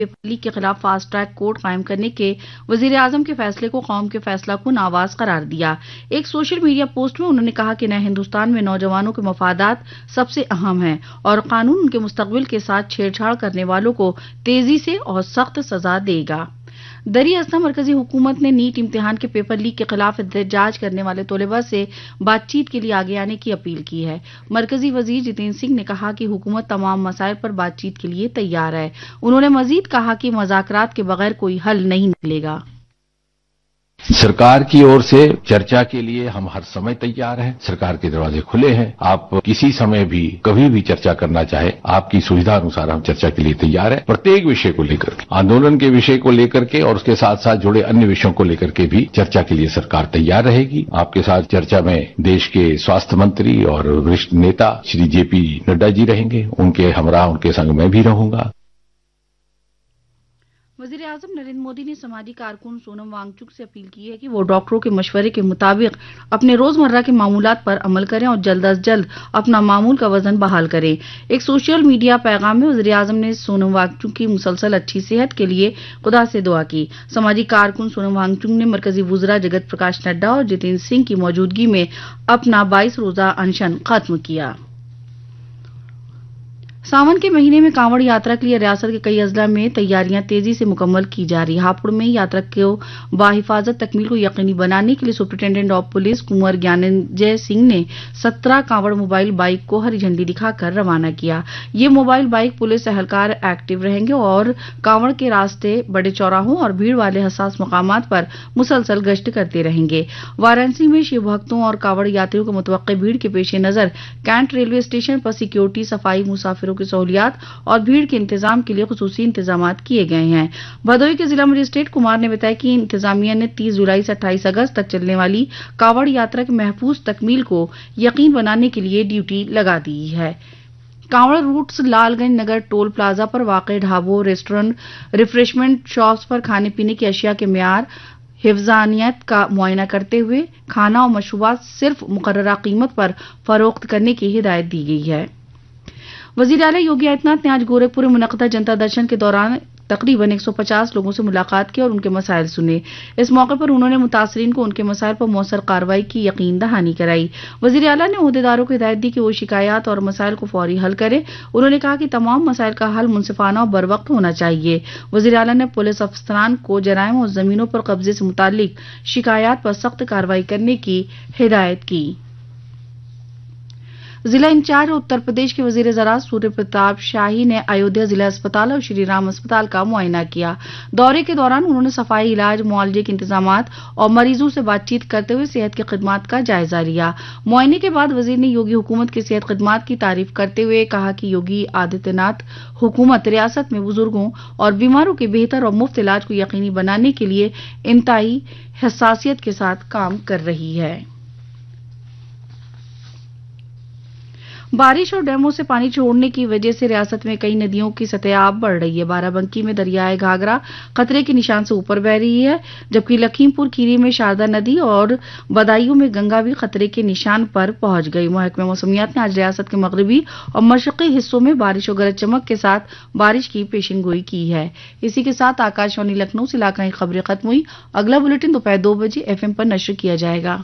Paper leak के खिलाफ fast track court कायम करने के वजीर आजम के फैसले को कौम के फैसला कुन आवाज करार दिया। एक सोशल मीडिया पोस्ट में उन्होंने कहा कि नए हिंदुस्तान में नौजवानों के मफादात सबसे अहम हैं और कानून उनके मुस्तकबिल के साथ छेड़छाड़ करने वालों को तेजी से और सख्त सजा देगा। दरी असना मरकजी हुकूमत ने नीट इम्तिहान के पेपर लीक के खिलाफ एहतजाज करने वाले तलबा से बातचीत के लिए आगे आने की अपील की है। मरकजी वजीर जितेंद्र सिंह ने कहा कि हुकूमत तमाम मसाइल पर बातचीत के लिए तैयार है। उन्होंने मजीद कहा कि मुज़ाकरात के बगैर कोई हल नहीं निकलेगा। सरकार की ओर से चर्चा के लिए हम हर समय तैयार हैं। सरकार के दरवाजे खुले हैं। आप किसी समय भी कभी भी चर्चा करना चाहे, आपकी सुविधा अनुसार हम चर्चा के लिए तैयार हैं। प्रत्येक विषय को लेकर के, आंदोलन के विषय को लेकर के और उसके साथ साथ जुड़े अन्य विषयों को लेकर के भी चर्चा के लिए सरकार तैयार रहेगी। आपके साथ चर्चा में देश के स्वास्थ्य मंत्री और वरिष्ठ नेता श्री जेपी नड्डा जी रहेंगे। उनके हमरा उनके संग मैं भी रहूंगा। वजीर आजम नरेंद्र मोदी ने समाजी कारकुन सोनम वांगचुक से अपील की है कि वो डॉक्टरों के मशवरे के मुताबिक अपने रोजमर्रा के मामूलात पर अमल करें और जल्द अज जल्द अपना मामूल का वजन बहाल करें। एक सोशल मीडिया पैगाम में वजीर आजम ने सोनम वांगचुक की मुसलसल अच्छी सेहत के लिए खुदा से दुआ की। समाजी कारकुन सोनम वांगचुक ने मरकजी वुज़रा जगत प्रकाश नड्डा और जितेंद्र सिंह की मौजूदगी में अपना 22 रोजा अनशन खत्म किया। सावन के महीने में कांवड़ यात्रा के लिए रियासत के कई अजला में तैयारियां तेजी से मुकम्मल की जा रही है। हापुड़ में यात्रा को बाहिफाजत तकमील को यकीनी बनाने के लिए सुप्रिंटेंडेंट ऑफ पुलिस कुंवर ज्ञानंजय सिंह ने 17 कांवड़ मोबाइल बाइक को हरी झंडी दिखाकर रवाना किया। ये मोबाइल बाइक पुलिस एहलकार एक्टिव रहेंगे और कांवड़ के रास्ते, बड़े चौराहों और भीड़ वाले हसास मकामात पर मुसलसल गश्त करते रहेंगे। वाराणसी में शिव भक्तों और कांवड़ यात्रियों को मुतवक्के भीड़ के पेश नजर कैंट रेलवे स्टेशन पर सिक्योरिटी, सफाई, मुसाफिरों की सहूलियात और भीड़ के इंतजाम के लिए खुसूसी इंतजाम किए गए हैं। भदोही के जिला मजिस्ट्रेट कुमार ने बताया कि इंतजामिया ने 30 जुलाई से 28 अगस्त तक चलने वाली कांवड़ यात्रा की महफूज तकमील को यकीन बनाने के लिए ड्यूटी लगा दी है। कांवड़ रूट्स लालगंज नगर टोल प्लाजा पर वाक़ ढाबों, रेस्टोरेंट, रिफ्रेशमेंट शॉप्स पर खाने पीने की अशिया के मियार, हिफ्जानियत का मुआयना करते हुए खाना और मशरूबात सिर्फ मुकर्ररा कीमत पर फरोख्त करने की हिदायत दी गई है। वजीर आला योगी आदित्यनाथ ने आज गोरखपुर में मुनक़दा जनता दर्शन के दौरान तकरीबन 150 लोगों से मुलाकात की और उनके मसाइल सुने। इस मौके पर उन्होंने मुतासरीन को उनके मसाइल पर मौसर कार्रवाई की यकीन दहानी कराई। वजीर आला ने ओहदेदारों को हिदायत दी कि वो शिकायत और मसाइल को फौरी हल करें। उन्होंने कहा कि तमाम मसाइल का हल मुनसिफाना और बरवक्त होना चाहिए। वजीर आला ने पुलिस अफसरान को जराइम और जमीनों पर कब्जे से मुतालिक शिकायत पर सख्त कार्रवाई करने की हिदायत की। जिला इंचार्ज उत्तर प्रदेश के वजीर ज़राअत सूर्य प्रताप शाही ने अयोध्या जिला अस्पताल और श्री राम अस्पताल का मुआयना किया। दौरे के दौरान उन्होंने सफाई, इलाज, मुआवजे के इंतजामात और मरीजों से बातचीत करते हुए सेहत की खिदमात का जायजा लिया। मुआयने के बाद वजीर ने योगी हुकूमत की सेहत खिदमात की तारीफ करते हुए कहा कि योगी आदित्यनाथ हुकूमत रियासत में बुजुर्गों और बीमारों के बेहतर और मुफ्त इलाज को यकीनी बनाने के लिए इंतहाई हसासियत के साथ काम कर रही है। बारिश और डैमों से पानी छोड़ने की वजह से रियासत में कई नदियों की सतह बढ़ रही है। बाराबंकी में दरियाए घाघरा खतरे के निशान से ऊपर बह रही है, जबकि लखीमपुर खीरी में शारदा नदी और बदायूं में गंगा भी खतरे के निशान पर पहुंच गई। महकमा मौसमियात ने आज रियासत के मगरबी और मशरकी हिस्सों में बारिश और गरज चमक के साथ बारिश की पेशिनगोई की है। इसी के साथ आकाशवाणी लखनऊ से इलाकाई खबरें खत्म हुई। अगला बुलेटिन दोपहर 2 बजे FM पर नश्र किया जाएगा।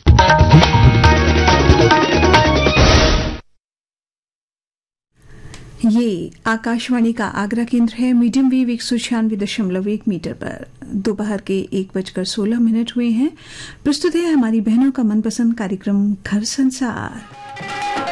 ये आकाशवाणी का आगरा केंद्र है। मीडियम वेव 196.1 मीटर पर दोपहर के 1:16 हुए हैं। प्रस्तुत है हमारी बहनों का मनपसंद कार्यक्रम घर संसार।